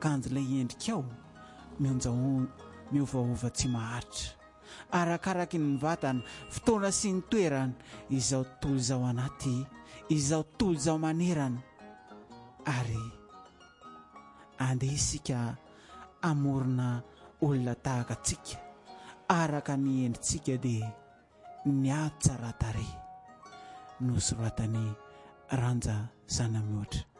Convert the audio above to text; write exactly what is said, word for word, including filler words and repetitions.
akanjo ilay endrikao mionjao miovaova tsy maharitra arakaraky ny vatana fotoana sy ny toerana izao tontolo izao anaty izao tontolo izao manerana ary andeha isika amorona olona tahaka atsika araka ny endritsika dia ny ady tsara tarehy nosoratany Ranja Zanamiotra.